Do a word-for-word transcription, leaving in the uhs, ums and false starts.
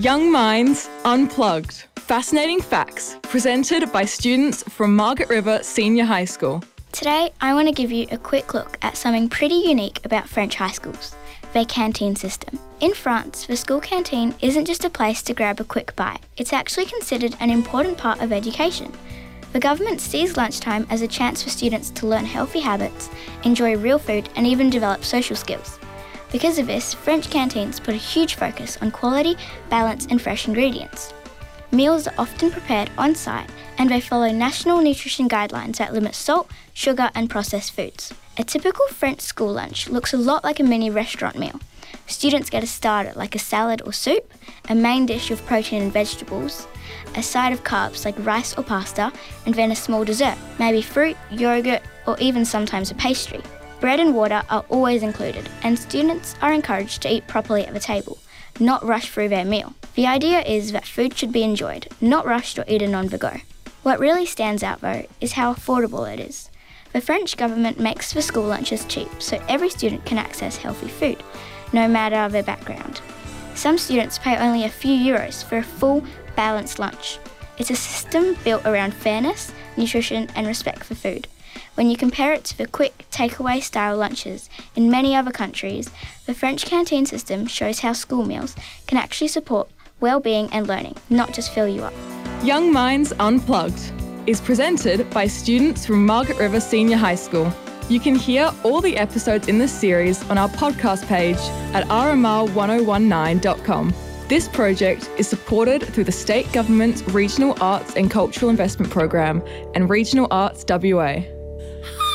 Young Minds Unplugged. Fascinating facts presented by students from Margaret River Senior High School. Today, I want to give you a quick look at something pretty unique about French high schools, their canteen system. In France, the school canteen isn't just a place to grab a quick bite. It's actually considered an important part of education. The government sees lunchtime as a chance for students to learn healthy habits, enjoy real food, and even develop social skills. Because of this, French canteens put a huge focus on quality, balance, and fresh ingredients. Meals are often prepared on-site, and they follow national nutrition guidelines that limit salt, sugar, and processed foods. A typical French school lunch looks a lot like a mini restaurant meal. Students get a starter like a salad or soup, a main dish of protein and vegetables, a side of carbs like rice or pasta, and then a small dessert, maybe fruit, yogurt, or even sometimes a pastry. Bread and water are always included, and students are encouraged to eat properly at the table, not rush through their meal. The idea is that food should be enjoyed, not rushed or eaten on the go. What really stands out though is how affordable it is. The French government makes the school lunches cheap, so every student can access healthy food, no matter their background. Some students pay only a few euros for a full, balanced lunch. It's a system built around fairness, nutrition, and respect for food. When you compare it to the quick takeaway style lunches in many other countries, the French canteen system shows how school meals can actually support well-being and learning, not just fill you up. Young Minds Unplugged is presented by students from Margaret River Senior High School. You can hear all the episodes in this series on our podcast page at r m r one oh one nine dot com. This project is supported through the State Government's Regional Arts and Cultural Investment Program and Regional Arts W A.